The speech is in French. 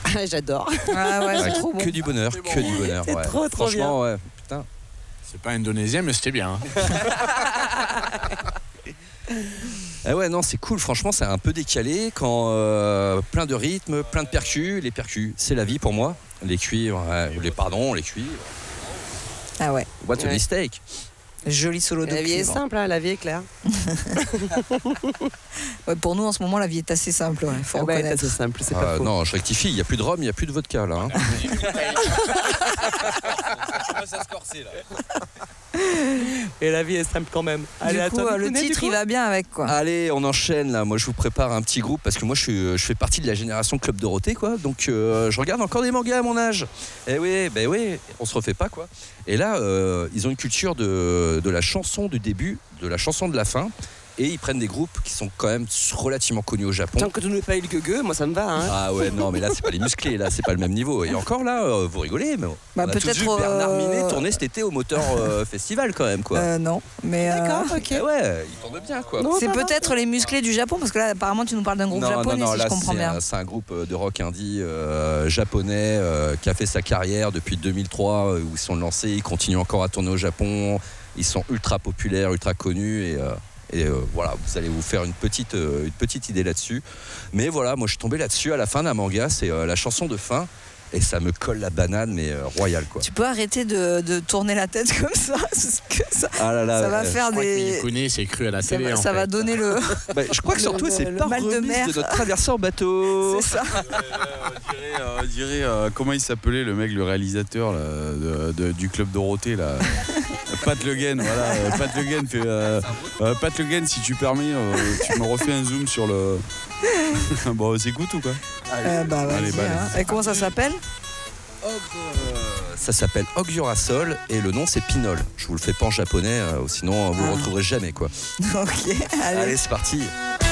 J'adore. Ah ouais, c'est trop bon. Que du bonheur, que du bonheur. C'est ouais. trop Franchement, ouais. Putain. C'est pas indonésien, mais c'était bien. Ah ouais, non, c'est cool. Franchement, c'est un peu décalé quand plein de rythmes, plein de percus. Les percus, c'est la vie pour moi. Les cuivres, les cuivres. Ah ouais, What's a mistake? joli solo de La vie est cuivre. simple, hein, la vie est claire. Ouais, pour nous, en ce moment, la vie est assez simple, ouais, faut reconnaître. C'est simple, c'est pas faux. Non, je rectifie. Il n'y a plus de rhum, il n'y a plus de vodka là. Hein. Ça se corser là. Et la vie est simple quand même. Allez, Du coup, le titre, il va bien avec, quoi. Allez, on enchaîne là. Moi, je vous prépare un petit groupe parce que moi, je fais partie de la génération Club Dorothée, quoi. Donc, je regarde encore des mangas à mon âge. Eh oui, on se refait pas, quoi. Et là, ils ont une culture de la chanson du début, de la chanson de la fin. Et ils prennent des groupes qui sont quand même relativement connus au Japon. Tant que tu ne payes le gueugue, moi ça me va. Hein. Ah ouais, non, mais là, c'est pas les musclés, là, c'est pas le même niveau. Et encore là, vous rigolez, mais on a tous peut-être vu Bernard Minet tourner cet été au Moteur Festival quand même, quoi. Non, mais D'accord, ok. Eh ouais, il tourne bien, quoi. Non, c'est ça va. peut-être les musclés du Japon, parce que là, apparemment, tu nous parles d'un groupe japonais, si là, je comprends bien. c'est un groupe de rock indie japonais qui a fait sa carrière depuis 2003, où ils sont lancés, ils continuent encore à tourner au Japon, ils sont ultra populaires, ultra connus, et voilà, vous allez vous faire une petite idée là-dessus. Mais voilà, moi je suis tombé là-dessus à la fin d'un manga, c'est la chanson de fin. Et ça me colle la banane, mais royale, quoi. Tu peux arrêter de tourner la tête comme ça, parce que ça va faire des... Mifune s'est cru à la télé. Ça va donner le... Je crois que surtout, c'est pas mal de remise mer. de notre traversée en bateau. C'est ça. On dirait comment il s'appelait le mec, le réalisateur là, du Club Dorothée là. Pat Le Guen, voilà. Pat Le Guen fait. Pat Le Guen, si tu permets, tu me refais un zoom sur le. Bon, c'est écoute ou quoi? Allez, allez. Et comment ça s'appelle? Ça s'appelle Ogurasol et le nom c'est Pinol. Je vous le fais pas en japonais, sinon vous le retrouverez jamais, quoi. Ok, Allez, c'est parti.